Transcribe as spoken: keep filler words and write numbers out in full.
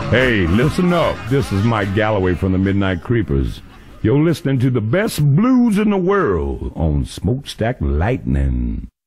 Hey, listen up. This is Mike Galloway from the Midnight Creepers. You're listening to the best blues in the world on Smokestack Lightning.